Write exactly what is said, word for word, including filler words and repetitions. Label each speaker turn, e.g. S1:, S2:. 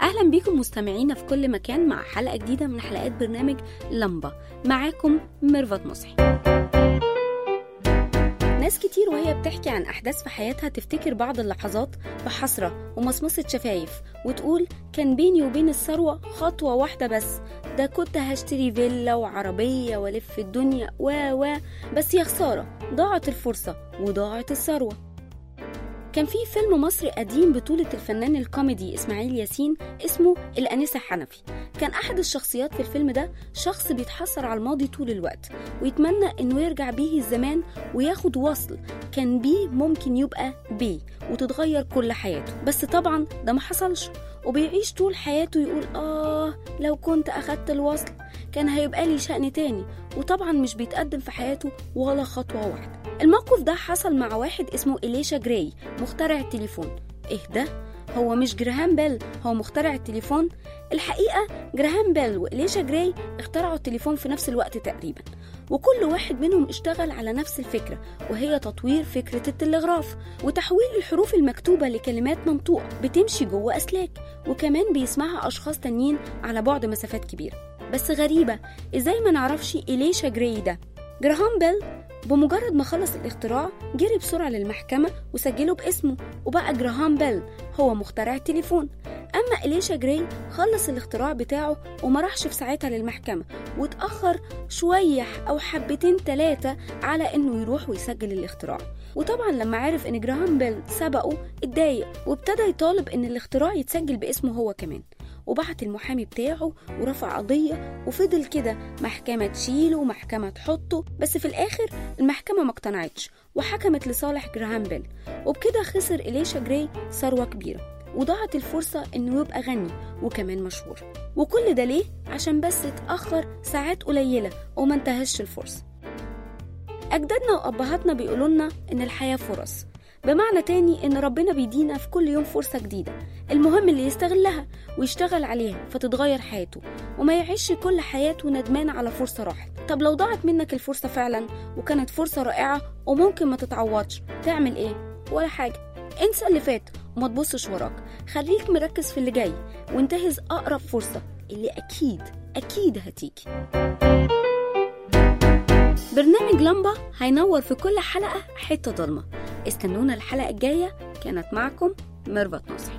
S1: أهلا بيكم مستمعينا في كل مكان مع حلقة جديدة من حلقات برنامج لمبة. معاكم ميرفت نصحي. ناس كتير وهي بتحكي عن أحداث في حياتها تفتكر بعض اللحظات بحسرة ومصمصة شفايف وتقول كان بيني وبين الثروة خطوة واحدة بس، ده كنت هشتري فيلا وعربية ولف الدنيا و و بس يا خسارة ضاعت الفرصة وضاعت الثروة. كان في فيلم مصري قديم بطولة الفنان الكوميدي إسماعيل ياسين اسمه الأنسة حنفي. كان أحد الشخصيات في الفيلم ده شخص بيتحسر على الماضي طول الوقت ويتمنى إنه يرجع بيه الزمان وياخد وصل كان بيه ممكن يبقى بيه وتتغير كل حياته، بس طبعا ده ما حصلش وبيعيش طول حياته يقول آه لو كنت أخدت الوصل كان هيبقى لي شأن تاني، وطبعا مش بيتقدم في حياته ولا خطوة واحدة. الموقف ده حصل مع واحد اسمه إليشا جراي مخترع التليفون. إيه ده؟ هو مش جراهام بيل هو مخترع التليفون؟ الحقيقة جراهام بيل وإليشا جراي اخترعوا التليفون في نفس الوقت تقريبا، وكل واحد منهم اشتغل على نفس الفكرة وهي تطوير فكرة التلغراف وتحويل الحروف المكتوبة لكلمات منطوقة بتمشي جوه أسلاك وكمان بيسمعها أشخاص تانيين على بعد مسافات كبيرة. بس غريبة ازاي ما نعرفش إليشا جراي ده؟ جراهام بيل بمجرد ما خلص الاختراع جري بسرعة للمحكمة وسجله باسمه وبقى جراهام بيل هو مخترع التليفون. أما إليشا جراي خلص الاختراع بتاعه وما راحش في ساعتها للمحكمة وتأخر شوية أو حبتين ثلاثة على إنه يروح ويسجل الاختراع. وطبعا لما عرف إن جراهام بيل سبقه اتضايق وابتدى يطالب إن الاختراع يتسجل باسمه هو كمان، وبعت المحامي بتاعه ورفع قضية وفضل كده محكمة تشيله ومحكمة تحطه، بس في الآخر المحكمة ما اقتنعتش وحكمت لصالح جراهام بيل، وبكده خسر إليشا جراي ثروة كبيرة وضاعت الفرصة إنه يبقى غني وكمان مشهور. وكل ده ليه؟ عشان بس اتأخر ساعات قليلة وما انتهش الفرصة. أجدادنا وأبهاتنا بيقولوا لنا إن الحياة فرص، بمعنى تاني إن ربنا بيدينا في كل يوم فرصة جديدة، المهم اللي يستغلها ويشتغل عليها فتتغير حياته وما يعيش كل حياته ندمان على فرصة راحت. طب لو ضاعت منك الفرصة فعلا وكانت فرصة رائعة وممكن ما تتعوضش تعمل ايه؟ ولا حاجة. انسى اللي فات وما تبصش وراك، خليك مركز في اللي جاي وانتهز أقرب فرصة اللي أكيد أكيد هتيجي. برنامج لمبة هينور في كل حلقة حتة ضلمة. استنونا الحلقة الجاية. كانت معكم ميرفت نصحي.